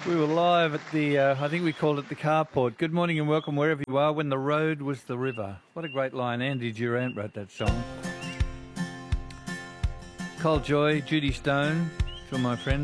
We were live at the, I think we called it the carport. Good morning and welcome wherever you are. When the road was the river. What a great line. Andy Durant wrote that song. Cole Joy, Judy Stone, for my friend.